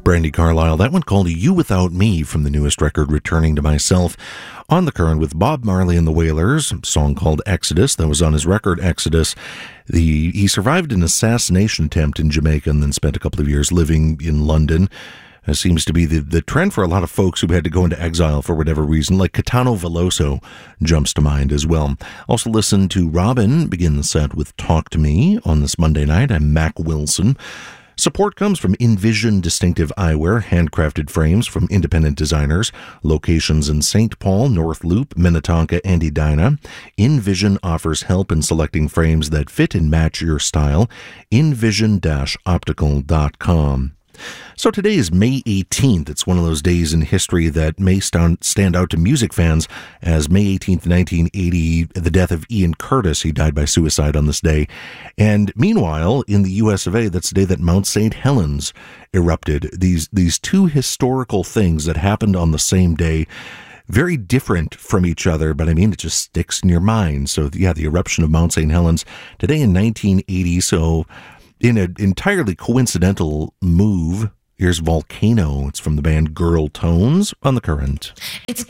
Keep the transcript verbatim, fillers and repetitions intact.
Brandi Carlile. That one called You Without Me from the newest record, Returning to Myself. On the Current with Bob Marley and the Wailers, a song called Exodus. That was on his record, Exodus. The, he survived an assassination attempt in Jamaica and then spent a couple of years living in London. It seems to be the, the trend for a lot of folks who had to go into exile for whatever reason, like Caetano Veloso jumps to mind as well. Also listen to Robin begin the set with Talk to Me on this Monday night. I'm Mac Wilson. Support comes from Envision Distinctive Eyewear, handcrafted frames from independent designers. Locations in Saint Paul, North Loop, Minnetonka, and Edina. Envision offers help in selecting frames that fit and match your style. envision dash optical dot com. So today is May eighteenth. It's one of those days in history that may stand, stand out to music fans as May eighteenth, nineteen eighty, the death of Ian Curtis. He died by suicide on this day. And meanwhile, in the U S of A, that's the day that Mount Saint Helens erupted. These, these two historical things that happened on the same day, very different from each other, but I mean, it just sticks in your mind. So yeah, the eruption of Mount Saint Helens today in nineteen eighty. So in an entirely coincidental move, here's Volcano. It's from the band Girl Tones on the Current. It's